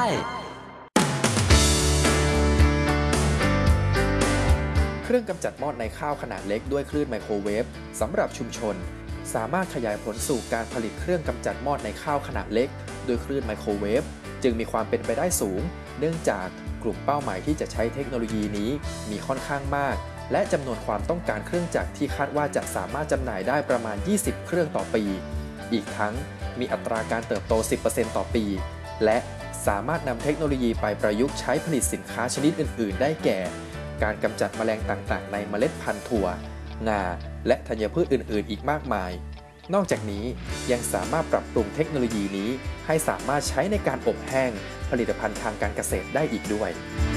เครื่องกำจัดมอดในข้าวขนาดเล็กด้วยคลื่นไมโครเวฟสำหรับชุมชนสามารถขยายผลสู่การผลิตเครื่องกำจัดมอดในข้าวขนาดเล็กด้วยคลื่นไมโครเวฟจึงมีความเป็นไปได้สูงเนื่องจากกลุ่มเป้าหมายที่จะใช้เทคโนโลยีนี้มีค่อนข้างมากและจำนวนความต้องการเครื่องจักรที่คาดว่าจะสามารถจำหน่ายได้ประมาณ20เครื่องต่อปีอีกทั้งมีอัตราการเติบโต 10% ต่อปีและสามารถนำเทคโนโลยีไปประยุกต์ใช้ผลิตสินค้าชนิดอื่นๆได้แก่การกำจัดแมลงต่างๆในเมล็ดพันธุ์ถั่วงาและธัญพืชอื่นๆอีกมากมายนอกจากนี้ยังสามารถปรับปรุงเทคโนโลยีนี้ให้สามารถใช้ในการอบแห้งผลิตภัณฑ์ทางการเกษตรได้อีกด้วย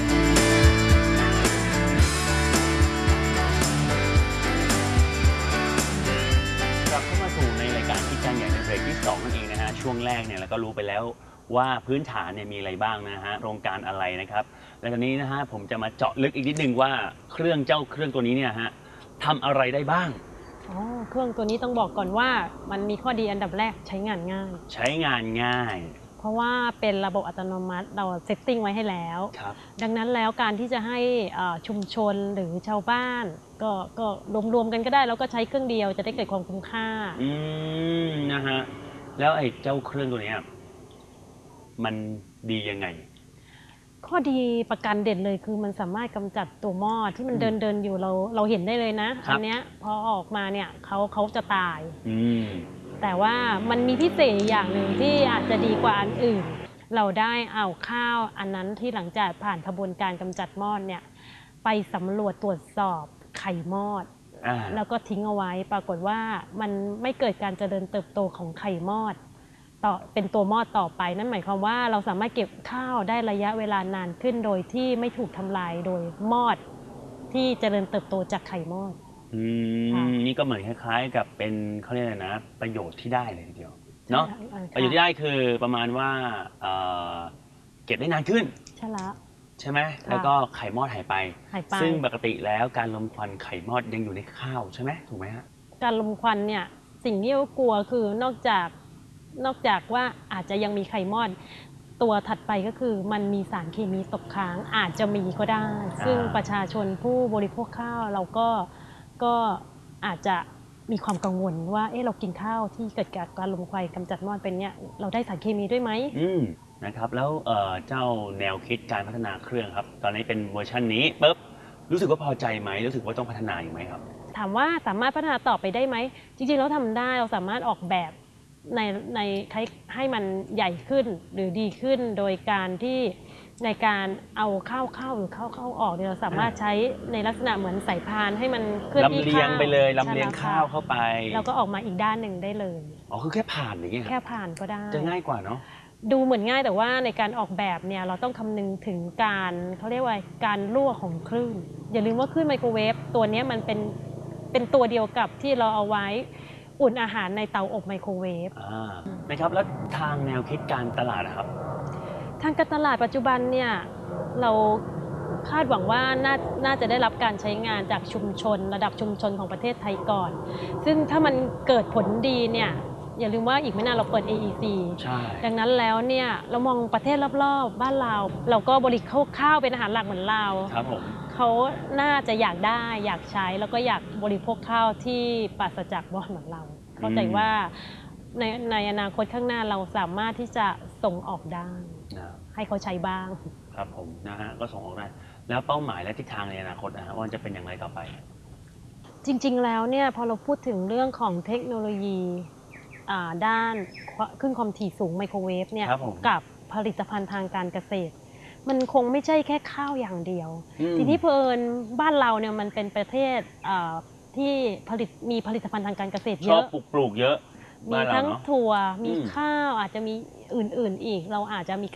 กลับเข้ามาสู่ในรายการคิดการใหญ่ในเบรกที่2นั่นเองนะฮะช่วงแรกเนี่ยเราก็รู้ไปแล้วว่าพื้นฐานเนี่ยมีอะไรบ้างนะฮะโครงการอะไรนะครับและตอนนี้นะฮะผมจะมาเจาะลึกอีกนิดนึงว่าเครื่องตัวนี้เนี่ยฮะทำอะไรได้บ้างเครื่องตัวนี้ต้องบอกก่อนว่ามันมีข้อดีอันดับแรกใช้งานง่ายเพราะว่าเป็นระบบอัตโนมัติเราเซตติ้งไว้ให้แล้วดังนั้นแล้วการที่จะให้ชุมชนหรือชาวบ้านก็รวมกันก็ได้แล้วก็ใช้เครื่องเดียวจะได้เกิดความคุ้มค่านะฮะแล้วไอ้เจ้าเครื่องตัวนี้มันดียังไงข้อดีประการเด่นเลยคือมันสามารถกำจัดตัวมอดที่มันเดินอยู่เราเห็นได้เลยนะอันเนี้ยพอออกมาเนี่ยเขาจะตายแต่ว่ามันมีพิเศษอย่างหนึ่งที่อาจจะดีกว่าอันอื่นเราได้เอาข้าวอันนั้นที่หลังจากผ่านกระบวนการกำจัดมอดเนี่ยไปสำรวจตรวจสอบไข่มอดแล้วก็ทิ้งเอาไว้ปรากฏว่ามันไม่เกิดการเจริญเติบโตของไข่มอดเป็นตัวมอดต่อไปนั่นหมายความว่าเราสามารถเก็บข้าวได้ระยะเวลานานขึ้นโดยที่ไม่ถูกทำลายโดยมอดที่เจริญเติบโตจากไข่มอดนี่ก็เหมือนคล้ายๆกับเป็นเขาเรียกอะไรนะประโยชน์ที่ได้เลยทีเดียวเนาะประโยชน์ที่ได้คือประมาณว่าเก็บได้นานขึ้นใช่ไหมแล้วก็ไข่มอดหายไปซึ่งปกติแล้วการลมควันไข่มอดยังอยู่ในข้าวใช่ไหมถูกไหมฮะการลมควันเนี่ยสิ่งที่เรากลัวคือนอกจากว่าอาจจะยังมีไข่มอดตัวถัดไปก็คือมันมีสารเคมีตกค้างอาจจะมีก็ได้ซึ่งประชาชนผู้บริโภคข้าวเราก็อาจจะมีความกังวลว่าเรากินข้าวที่เกิดจากการลมควันกำจัดมอดเป็นเนี่ยเราได้สารเคมีด้วยไหมนะครับแล้วเจ้าแนวคิดการพัฒนาเครื่องครับตอนนี้เป็นเวอร์ชันนี้ปุ๊บรู้สึกว่าพอใจไหมรู้สึกว่าต้องพัฒนาอยู่ไหมครับถามว่าสามารถพัฒนาต่อไปได้ไหมจริงๆเราทำได้เราสามารถออกแบบในให้มันใหญ่ขึ้นหรือดีขึ้นโดยการที่ในการเอาข้าวเข้าหรือเข้าออกเราสามารถใช้ในลักษณะเหมือนสายพานให้มันเคลื่อนที่ข้าวลำเลียงไปเลยลำเลียงข้าวเข้าไปแล้วก็ออกมาอีกด้านหนึ่งได้เลยคือแค่ผ่านอย่างเงี้ยแค่ผ่านก็ได้จะง่ายกว่าเนาะดูเหมือนง่ายแต่ว่าในการออกแบบเนี่ยเราต้องคำนึงถึงการเขาเรียกว่าการรั่วของคลื่นอย่าลืมว่าคลื่นไมโครเวฟตัวนี้มันเป็นตัวเดียวกับที่เราเอาไว้อุ่นอาหารในเตาอบไมโครเวฟนะครับแล้วทางแนวคิดการตลาดนะครับทางการตลาดปัจจุบันเนี่ยเราคาดหวังว่าน่าจะได้รับการใช้งานจากชุมชนระดับชุมชนของประเทศไทยก่อนซึ่งถ้ามันเกิดผลดีเนี่ยอย่าลืมว่าอีกไม่นานเราเปิด AEC ดังนั้นแล้วเนี่ยเรามองประเทศรอบๆบ้านเราก็บริโภคข้าวเป็นอาหารหลักเหมือนเราเขาน่าจะอยากได้อยากใช้แล้วก็อยากบริโภคข้าวที่ปราศจากมอดเหมือนเราเข้าใจว่าในอนาคตข้างหน้าเราสามารถที่จะส่งออกได้ให้เขาใช้บ้างครับผมนะฮะก็ส่งออกได้แล้วเป้าหมายและทิศทางในอนาคตนะฮะว่าจะเป็นอย่างไรต่อไปจริงๆแล้วเนี่ยพอเราพูดถึงเรื่องของเทคโนโลยีด้านขึ้นความถี่สูงไมโครเวฟเนี่ยกับผลิตภัณฑ์ทางการเกษตรมันคงไม่ใช่แค่ข้าวอย่างเดียวทีนี้เพลินบ้านเราเนี่ยมันเป็นประเทศที่มีผลิตภัณฑ์ทางการเกษตรเยอะชอบปลูกเยอะมีทั้งถั่วมีข้าวอาจจะมีอื่นๆอีกเราอาจจะมี